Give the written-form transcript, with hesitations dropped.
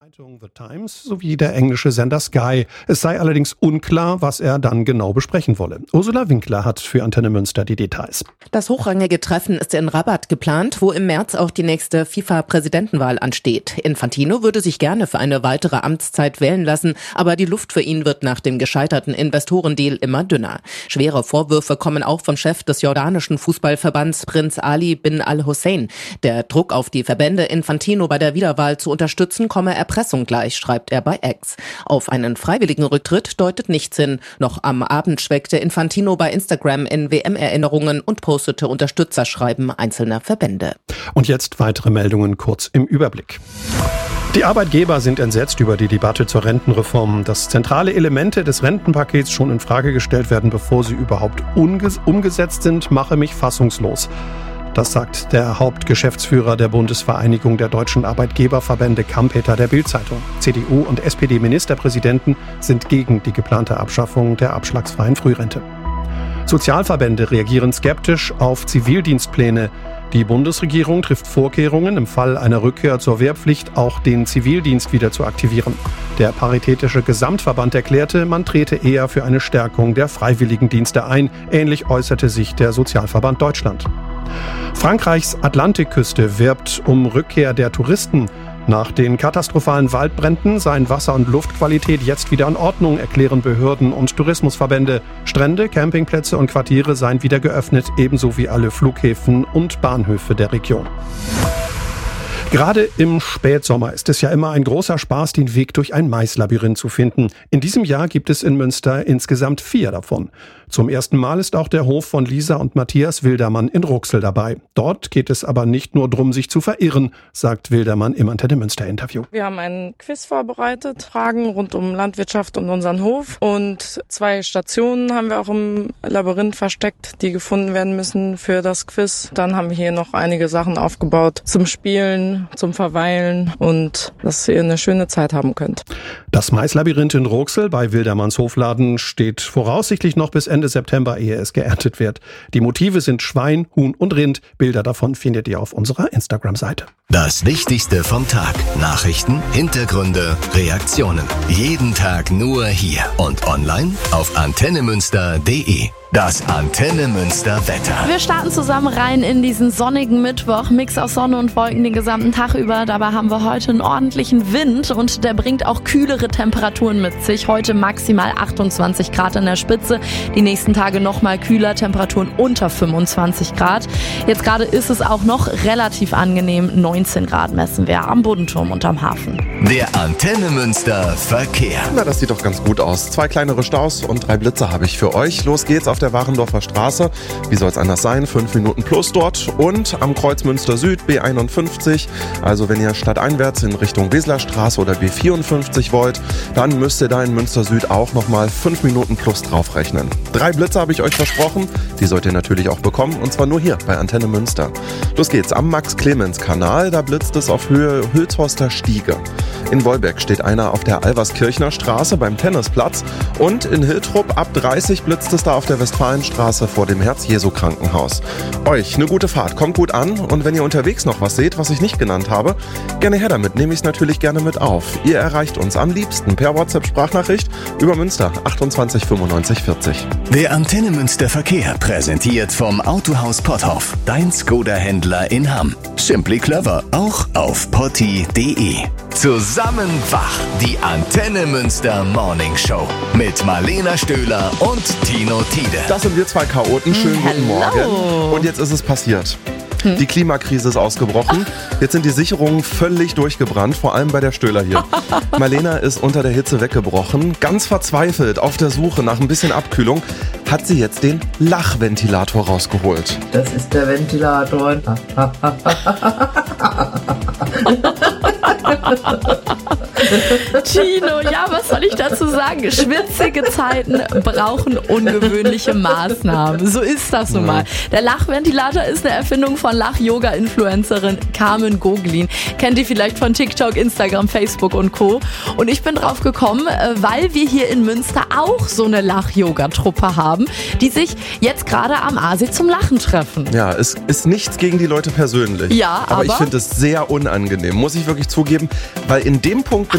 Zeitung The Times sowie der englische Sender Sky. Es sei allerdings unklar, was er dann genau besprechen wolle. Ursula Winkler hat für Antenne Münster die Details. Das hochrangige Treffen ist in Rabat geplant, wo im März auch die nächste FIFA-Präsidentenwahl ansteht. Infantino würde sich gerne für eine weitere Amtszeit wählen lassen, aber die Luft für ihn wird nach dem gescheiterten Investorendeal immer dünner. Schwere Vorwürfe kommen auch vom Chef des jordanischen Fußballverbands Prinz Ali bin al-Hussein. Der Druck auf die Verbände, Infantino bei der Wiederwahl zu unterstützen, komme Erpressung gleich, schreibt er bei X. Auf einen freiwilligen Rücktritt deutet nichts hin. Noch am Abend schwelgte Infantino bei Instagram in WM-Erinnerungen und postete Unterstützerschreiben einzelner Verbände. Und jetzt weitere Meldungen kurz im Überblick. Die Arbeitgeber sind entsetzt über die Debatte zur Rentenreform, dass zentrale Elemente des Rentenpakets schon in Frage gestellt werden, bevor sie überhaupt umgesetzt sind, mache mich fassungslos. Das sagt der Hauptgeschäftsführer der Bundesvereinigung der deutschen Arbeitgeberverbände Kampeter der Bild-Zeitung. CDU und SPD-Ministerpräsidenten sind gegen die geplante Abschaffung der abschlagsfreien Frührente. Sozialverbände reagieren skeptisch auf Zivildienstpläne. Die Bundesregierung trifft Vorkehrungen, im Fall einer Rückkehr zur Wehrpflicht auch den Zivildienst wieder zu aktivieren. Der Paritätische Gesamtverband erklärte, man trete eher für eine Stärkung der Freiwilligendienste ein. Ähnlich äußerte sich der Sozialverband Deutschland. Frankreichs Atlantikküste wirbt um Rückkehr der Touristen. Nach den katastrophalen Waldbränden seien Wasser- und Luftqualität jetzt wieder in Ordnung, erklären Behörden und Tourismusverbände. Strände, Campingplätze und Quartiere seien wieder geöffnet, ebenso wie alle Flughäfen und Bahnhöfe der Region. Gerade im Spätsommer ist es ja immer ein großer Spaß, den Weg durch ein Maislabyrinth zu finden. In diesem Jahr gibt es in Münster insgesamt 4 davon. Zum ersten Mal ist auch der Hof von Lisa und Matthias Wildermann in Ruxel dabei. Dort geht es aber nicht nur darum, sich zu verirren, sagt Wildermann im Antenne Münster Interview. Wir haben einen Quiz vorbereitet, Fragen rund um Landwirtschaft und unseren Hof. Und 2 Stationen haben wir auch im Labyrinth versteckt, die gefunden werden müssen für das Quiz. Dann haben wir hier noch einige Sachen aufgebaut zum Spielen, zum Verweilen und dass ihr eine schöne Zeit haben könnt. Das Maislabyrinth in Ruxel bei Wildermanns Hofladen steht voraussichtlich noch bis Ende September, ehe es geerntet wird. Die Motive sind Schwein, Huhn und Rind. Bilder davon findet ihr auf unserer Instagram-Seite. Das Wichtigste vom Tag. Nachrichten, Hintergründe, Reaktionen. Jeden Tag nur hier und online auf antennemünster.de. Das Antenne Münster Wetter. Wir starten zusammen rein in diesen sonnigen Mittwoch. Mix aus Sonne und Wolken den gesamten Tag über. Dabei haben wir heute einen ordentlichen Wind und der bringt auch kühlere Temperaturen mit sich. Heute maximal 28 Grad in der Spitze. Die nächsten Tage nochmal kühler, Temperaturen unter 25 Grad. Jetzt gerade ist es auch noch relativ angenehm. 19 Grad messen wir am Bodenturm und am Hafen. Der Antenne Münster Verkehr. Na, das sieht doch ganz gut aus. 2 kleinere Staus und 3 Blitzer habe ich für euch. Los geht's auf der Warendorfer Straße. Wie soll es anders sein? 5 Minuten plus dort. Und am Kreuz Münster Süd B51. Also wenn ihr stadteinwärts in Richtung Weselerstraße oder B54 wollt, dann müsst ihr da in Münster Süd auch nochmal 5 Minuten plus draufrechnen. 3 Blitzer habe ich euch versprochen. Die sollt ihr natürlich auch bekommen. Und zwar nur hier bei Antenne Münster. Los geht's am Max-Clemens-Kanal. Da blitzt es auf Höhe Hülshorster Stiege. In Wolbeck steht einer auf der Alverskirchner Straße beim Tennisplatz. Und in Hiltrup ab 30 blitzt es da auf der Westfalenstraße vor dem Herz-Jesu-Krankenhaus. Euch eine gute Fahrt, kommt gut an. Und wenn ihr unterwegs noch was seht, was ich nicht genannt habe, gerne her damit, nehme ich es natürlich gerne mit auf. Ihr erreicht uns am liebsten per WhatsApp-Sprachnachricht über Münster 28 95 40. Der Antenne Münster Verkehr präsentiert vom Autohaus Potthoff. Dein Skoda-Händler in Hamm. Simply clever, auch auf potti.de. Zusammen wach, die Antenne Münster Morning Show mit Marlena Stöhler und Tino Tiede. Das sind wir 2 Chaoten. Schönen guten Morgen. Und jetzt ist es passiert. Die Klimakrise ist ausgebrochen. Jetzt sind die Sicherungen völlig durchgebrannt, vor allem bei der Stöhler hier. Marlena ist unter der Hitze weggebrochen. Ganz verzweifelt auf der Suche nach ein bisschen Abkühlung hat sie jetzt den Lachventilator rausgeholt. Das ist der Ventilator. Tino, ja, was soll ich dazu sagen? Schwitzige Zeiten brauchen ungewöhnliche Maßnahmen. So ist das nun mal. Der Lachventilator ist eine Erfindung von Lach-Yoga-Influencerin Carmen Goglin. Kennt ihr vielleicht von TikTok, Instagram, Facebook und Co. Und ich bin drauf gekommen, weil wir hier in Münster auch so eine Lach-Yoga-Truppe haben, die sich jetzt gerade am Aasee zum Lachen treffen. Ja, es ist nichts gegen die Leute persönlich. Ja, aber ich finde es sehr unangenehm, muss ich wirklich zugeben, weil in dem Punkt